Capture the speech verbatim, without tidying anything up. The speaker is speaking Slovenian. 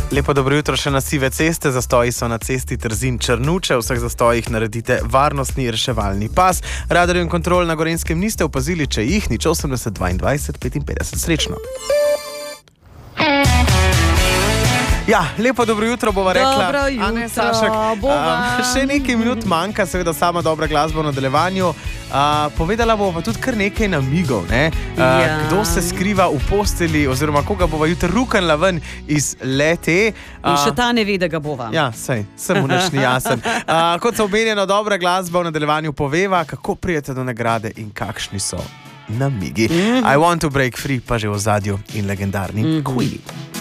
Lepo dobro jutro še na Sive ceste. Zastoji so na cesti Trzin-Črnuče. V vseh zastojih naredite varnostni reševalni pas. Radarjev in kontrol na Gorenjskem niste opazili, če jih nič osemdeset dvaindvajset petinpetdeset. Srečno. Ja, lepo dobro jutro bova rekla. Dobro jutro, a ne, Sašek, bova. A, še nekaj minut manjka, seveda sama dobra glasba v nadaljevanju. A, povedala bova pa tudi kar nekaj namigov, ne? A, Ja. Kdo se skriva v posteli oziroma koga bova jutri rukanila ven iz lete. In še ta ne ve, da ga bova. Ja, sej, sem mu nič ni jasen. A, kot so omenjeno, dobra glasba v nadaljevanju poveva, kako prijete do nagrade in kakšni so namigi. Mm-hmm. I want to break free, pa že v ozadju in legendarni mm-hmm. Queen.